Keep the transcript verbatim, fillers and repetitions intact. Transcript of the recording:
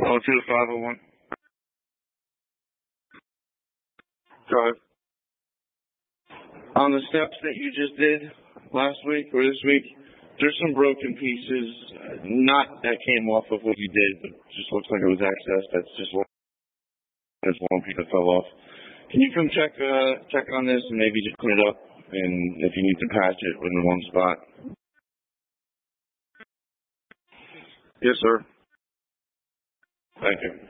Oh, two five oh one. Go ahead. On the steps that you just did last week or this week, there's some broken pieces, not that came off of what you did, but just looks like it was access. That's just one, that's one piece that fell off. Can you come check uh, check on this and maybe just clean it up? And if you need to patch it in the one spot. Yes, sir. Thank you.